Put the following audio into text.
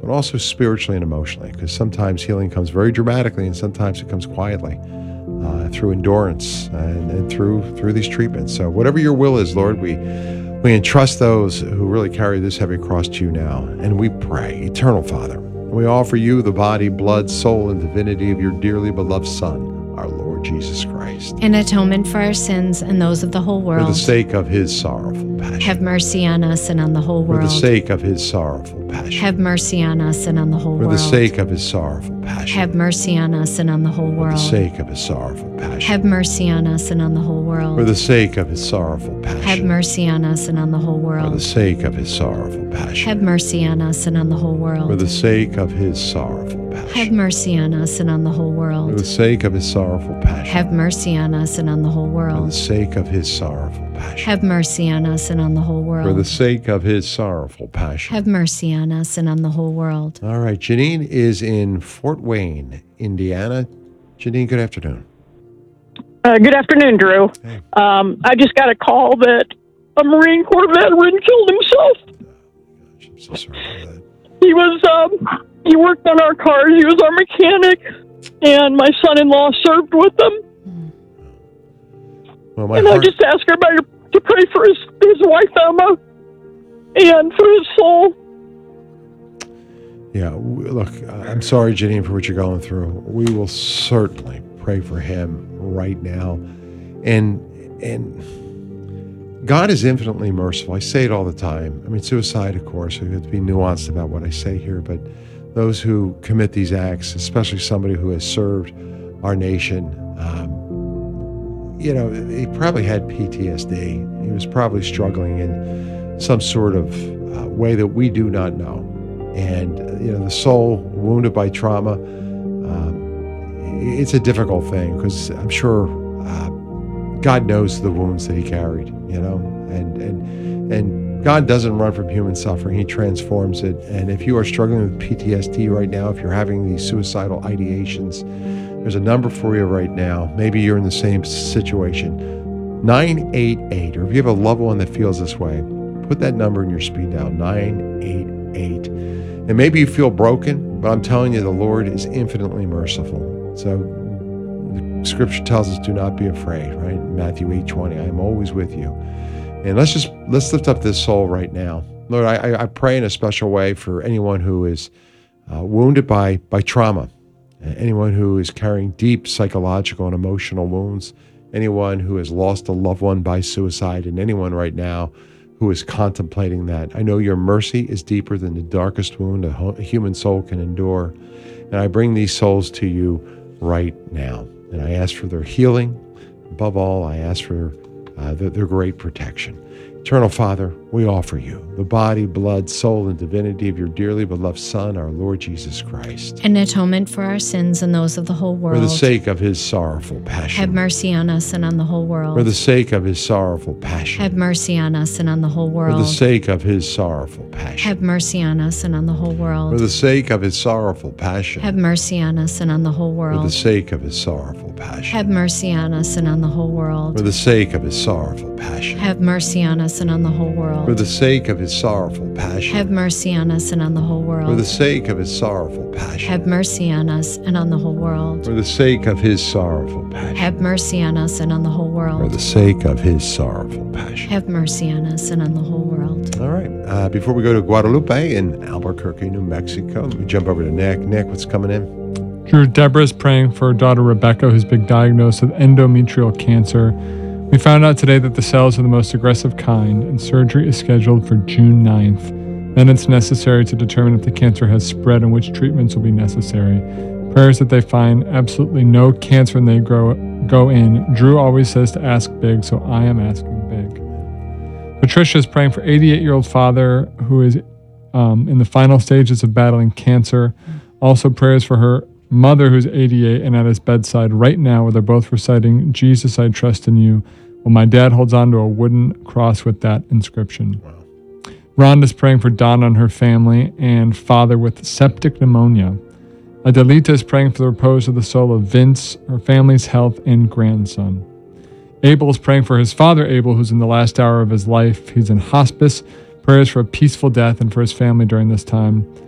but also spiritually and emotionally, because sometimes healing comes very dramatically and sometimes it comes quietly through endurance and through these treatments. So whatever your will is, Lord, we entrust those who really carry this heavy cross to you now, and we pray, Eternal Father, we offer you the body, blood, soul, and divinity of your dearly beloved Son, our Lord Jesus Christ. In atonement for our sins and those of the whole world. For the sake of his sorrowful passion. Have mercy on us and on the whole world. For the sake of his sorrowful passion. Have mercy on us and on the whole world. For the sake of his sorrowful passion. Have mercy on us and on the whole world. For the sake of his sorrowful passion. Have mercy on us and on the whole world. For the sake of his sorrowful passion. Have mercy on us and on the whole world. For the sake of his sorrowful passion. Have mercy on us and on the whole world. For the sake of his sorrowful passion. Have mercy on us and on the whole world. For the sake of his sorrowful passion. Have mercy on us and on the whole For the world. sake of his sorrowful passion. Have mercy on us and on the whole world. For the sake of his sorrowful passion. Have mercy on us and on the whole world. All right, Janine is in Fort Wayne, Indiana. Janine, good afternoon. Good afternoon, Drew. Hey. I just got a call that a Marine Corps veteran killed himself. Gosh, I'm so sorry for that. He worked on our cars. He was our mechanic, and my son-in-law served with them. Well, I just ask everybody to pray for his wife, Emma, and for his soul. Yeah, look, I'm sorry, Janine, for what you're going through. We will certainly pray for him right now. And God is infinitely merciful. I say it all the time. I mean, suicide, of course, we have to be nuanced about what I say here, but those who commit these acts, especially somebody who has served our nation, he probably had PTSD. He was probably struggling in some sort of way that we do not know. And, the soul wounded by trauma, it's a difficult thing because I'm sure God knows the wounds that he carried, and God doesn't run from human suffering. He transforms it. And if you are struggling with PTSD right now, if you're having these suicidal ideations, there's a number for you right now. Maybe you're in the same situation. 988, or if you have a loved one that feels this way, put that number in your speed dial, 988. And maybe you feel broken, but I'm telling you, the Lord is infinitely merciful. So the scripture tells us, do not be afraid, right? Matthew 8:20, I am always with you. And let's lift up this soul right now. Lord, I pray in a special way for anyone who is wounded by trauma, anyone who is carrying deep psychological and emotional wounds, anyone who has lost a loved one by suicide, and anyone right now who is contemplating that. I know your mercy is deeper than the darkest wound a human soul can endure. And I bring these souls to you right now. And I ask for their healing. Above all, I ask for their great protection. Eternal Father, we offer you the body, blood, soul, and divinity of your dearly beloved Son, our Lord Jesus Christ. An atonement for our sins and those of the whole world. For the sake of his sorrowful passion. Have mercy on us and on the whole world. For the sake of his sorrowful passion. Have mercy on us and on the whole world. For the sake of his sorrowful passion. Have mercy on us and on the whole world. For the sake of his sorrowful passion. Have mercy on us and on the whole world. For the sake of his sorrowful passion. Have mercy on us and on the whole world. For the sake of his sorrowful passion. Have mercy on us and on the whole world. For the sake of his sorrowful passion. Have mercy on us and on the whole world. For the sake of his sorrowful passion. Have mercy on us and on the whole world. For the sake of his sorrowful passion. Have mercy on us and on the whole world. For the sake of his sorrowful passion. Have mercy on us and on the whole world. All right. Before we go to Guadalupe in Albuquerque, New Mexico, let me jump over to Nick. Nick, what's coming in? Drew, Deborah's praying for her daughter Rebecca, who's been diagnosed with endometrial cancer. We found out today that the cells are the most aggressive kind, and surgery is scheduled for June 9th. Then it's necessary to determine if the cancer has spread and which treatments will be necessary. Prayers that they find absolutely no cancer and they go in. Drew always says to ask big, so I am asking big. Patricia is praying for 88-year-old father who is in the final stages of battling cancer. Also prayers for her mother who's 88 and at his bedside right now, where they're both reciting, Jesus, I trust in you. Well, my dad holds on to a wooden cross with that inscription. Wow. Rhonda's praying for Donna and her family and father with septic pneumonia. Adelita is praying for the repose of the soul of Vince, her family's health, and grandson. Abel is praying for his father, Abel, who's in the last hour of his life. He's in hospice. Prayers for a peaceful death and for his family during this time.